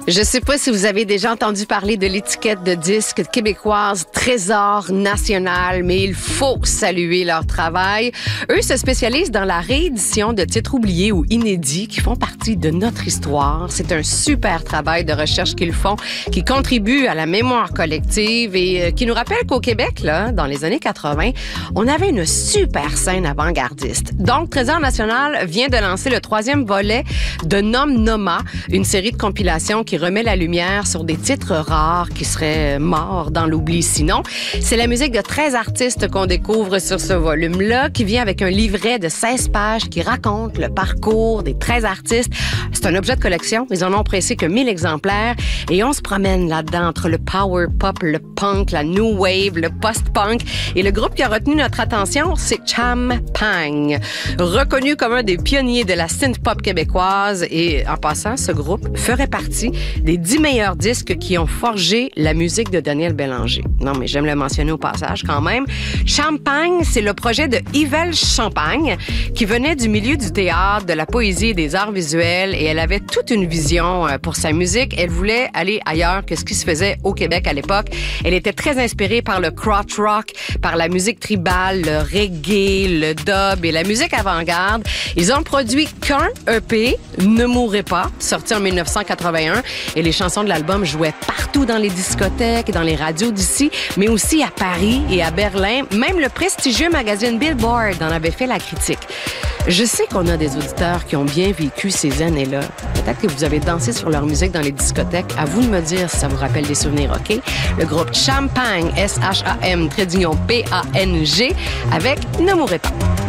Je sais pas si vous avez déjà entendu parler de l'étiquette de disques québécoise Trésor national, mais il faut saluer leur travail. Eux se spécialisent dans la réédition de titres oubliés ou inédits qui font partie de notre histoire. C'est un super travail de recherche qu'ils font, qui contribue à la mémoire collective et qui nous rappelle qu'au Québec, là, dans les années 80, on avait une super scène avant-gardiste. Donc, Trésor national vient de lancer le 3e volet de Nom Noma, une série de compilations qui remet la lumière sur des titres rares qui seraient morts dans l'oubli sinon. C'est la musique de 13 artistes qu'on découvre sur ce volume-là, qui vient avec un livret de 16 pages qui raconte le parcours des 13 artistes. C'est un objet de collection. Ils en ont pressé que 1000 exemplaires et on se promène là-dedans entre le power pop, le punk, la new wave, le post-punk. Et le groupe qui a retenu notre attention, c'est Cham Pang, reconnu comme un des pionniers de la synth-pop québécoise. Et en passant, ce groupe ferait partie des 10 meilleurs disques qui ont forgé la musique de Daniel Bélanger. Non, mais j'aime le mentionner au passage quand même. Cham Pang, c'est le projet de Yvelle Champagne, qui venait du milieu du théâtre, de la poésie et des arts visuels, et elle avait toute une vision pour sa musique. Elle voulait aller ailleurs que ce qui se faisait au Québec à l'époque. Elle était très inspirée par le crotch rock, par la musique tribale, le reggae, le dub et la musique avant-garde. Ils ont produit qu'un EP, Ne mourrez pas, sorti en 1981, et les chansons de l'album jouaient partout dans les discothèques et dans les radios d'ici, mais aussi à Paris et à Berlin. Même le prestigieux magazine Billboard en avait fait la critique. Je sais qu'on a des auditeurs qui ont bien vécu ces années-là. Peut-être que vous avez dansé sur leur musique dans les discothèques. À vous de me dire si ça vous rappelle des souvenirs, OK? Le groupe Cham Pang, S-H-A-M, _P-A-N-G, avec Ne mourrez pas.